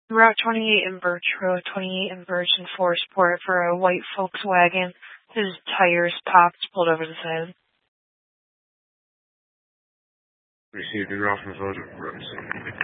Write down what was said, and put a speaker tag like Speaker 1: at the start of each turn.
Speaker 1: Route 28 in Birch Road, 28 in Birch and Forest Port for a white Volkswagen. His tires popped, pulled over the side.
Speaker 2: Received in Ralph and Photo.